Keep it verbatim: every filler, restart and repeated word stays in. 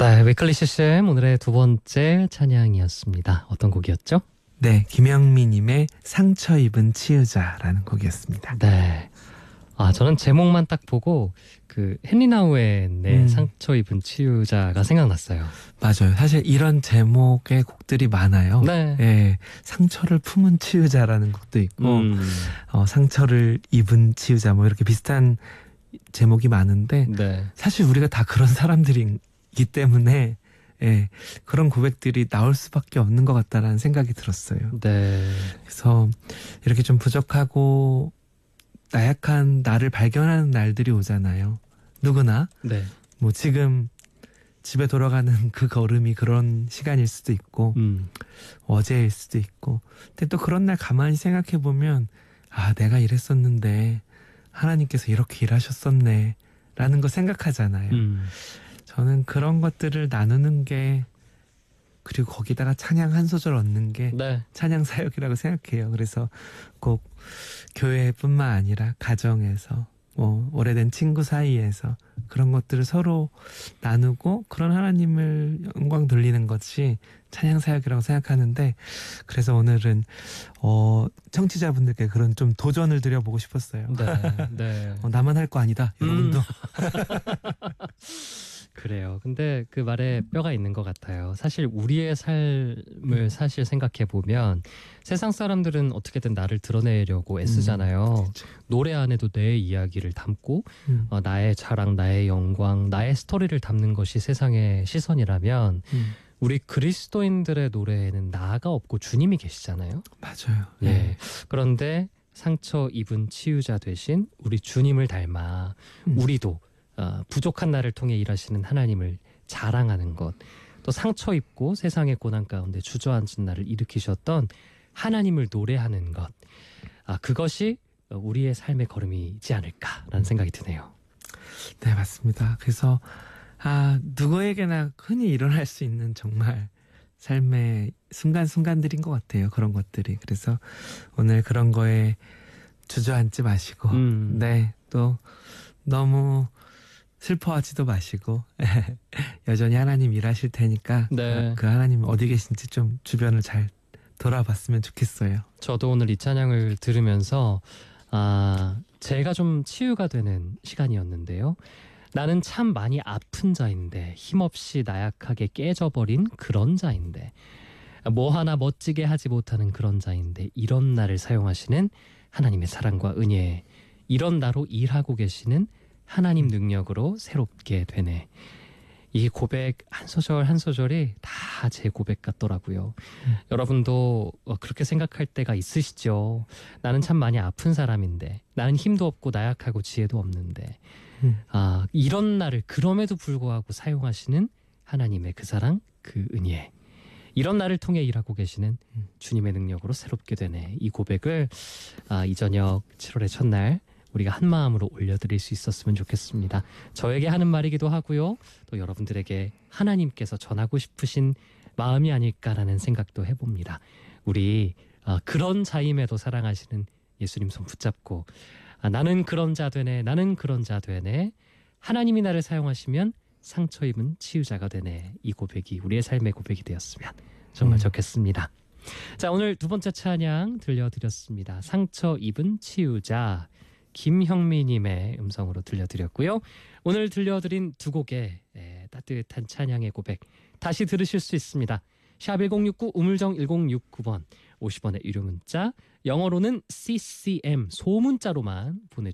네, 위클리 씨씨엠 오늘의 두 번째 찬양이었습니다. 어떤 곡이었죠? 네, 김영미님의 상처 입은 치유자라는 곡이었습니다. 네. 아, 저는 제목만 딱 보고 그 헨리 나우엔의 음. 상처 입은 치유자가 생각났어요. 맞아요. 사실 이런 제목의 곡들이 많아요. 네. 예, 상처를 품은 치유자라는 곡도 있고, 음. 어, 상처를 입은 치유자 뭐 이렇게 비슷한 제목이 많은데, 네. 사실 우리가 다 그런 사람들이기 때문에 예, 그런 고백들이 나올 수밖에 없는 것 같다라는 생각이 들었어요. 네. 그래서 이렇게 좀 부족하고 나약한 나를 발견하는 날들이 오잖아요. 누구나 네. 뭐 지금 집에 돌아가는 그 걸음이 그런 시간일 수도 있고 음. 어제일 수도 있고, 근데 또 그런 날 가만히 생각해 보면 아, 내가 이랬었는데 하나님께서 이렇게 일하셨었네 라는 거 생각하잖아요. 음. 저는 그런 것들을 나누는 게, 그리고 거기다가 찬양 한 소절 얻는 게 네. 찬양 사역이라고 생각해요. 그래서 꼭 교회뿐만 아니라 가정에서 뭐 오래된 친구 사이에서 그런 것들을 서로 나누고 그런 하나님을 영광 돌리는 것이 찬양 사역이라고 생각하는데, 그래서 오늘은 어 청취자분들께 그런 좀 도전을 드려보고 싶었어요. 네. 네. 어, 나만 할 거 아니다. 여러분도. 음. 그래요. 근데 그 말에 뼈가 있는 것 같아요. 사실 우리의 삶을 사실 생각해 보면 세상 사람들은 어떻게든 나를 드러내려고 애쓰잖아요. 그쵸. 노래 안에도 내 이야기를 담고 음, 어, 나의 자랑, 나의 영광, 나의 스토리를 담는 것이 세상의 시선이라면 음, 우리 그리스도인들의 노래에는 나가 없고 주님이 계시잖아요. 맞아요. 예. 그런데 상처 입은 치유자 되신 우리 주님을 닮아 음. 우리도 어, 부족한 나를 통해 일하시는 하나님을 자랑하는 것, 또 상처 입고 세상의 고난 가운데 주저앉은 나를 일으키셨던 하나님을 노래하는 것, 아, 그것이 우리의 삶의 걸음이지 않을까라는 생각이 드네요. 네, 맞습니다. 그래서 아, 누구에게나 흔히 일어날 수 있는 정말 삶의 순간순간들인 것 같아요. 그런 것들이. 그래서 오늘 그런 거에 주저앉지 마시고 음. 네, 또 너무 슬퍼하지도 마시고 여전히 하나님 일하실 테니까 네. 그 하나님 어디 계신지 좀 주변을 잘 돌아봤으면 좋겠어요. 저도 오늘 이 찬양을 들으면서 아, 제가 좀 치유가 되는 시간이었는데요. 나는 참 많이 아픈 자인데, 힘없이 나약하게 깨져버린 그런 자인데, 뭐 하나 멋지게 하지 못하는 그런 자인데, 이런 나를 사용하시는 하나님의 사랑과 은혜, 이런 나로 일하고 계시는 하나님 능력으로 새롭게 되네. 이 고백 한 소절 한 소절이 다 제 고백 같더라고요. 음. 여러분도 그렇게 생각할 때가 있으시죠? 나는 참 많이 아픈 사람인데, 나는 힘도 없고 나약하고 지혜도 없는데, 음. 아, 이런 나를 그럼에도 불구하고 사용하시는 하나님의 그 사랑, 그 은혜, 이런 나를 통해 일하고 계시는 주님의 능력으로 새롭게 되네. 이 고백을 아, 이 저녁 칠월의 첫날 우리가 한 마음으로 올려드릴 수 있었으면 좋겠습니다. 저에게 하는 말이기도 하고요, 또 여러분들에게 하나님께서 전하고 싶으신 마음이 아닐까라는 생각도 해봅니다. 우리 아, 그런 자임에도 사랑하시는 예수님 손 붙잡고, 아, 나는 그런 자 되네, 나는 그런 자 되네, 하나님이 나를 사용하시면 상처 입은 치유자가 되네. 이 고백이 우리의 삶의 고백이 되었으면 정말 음. 좋겠습니다. 자, 오늘 두 번째 찬양 들려드렸습니다. 상처 입은 치유자, 김형미님의 음성으로 들려드렸고요. 오늘 들려드린 두 곡의 에, 따뜻한 찬양의 고백 다시 들으실 수 있습니다. 샵 일공육구 우물정 일공육구 번, 오십 원의 유료 문자, 영어로는 씨씨엠 소문자로만 보내주세요.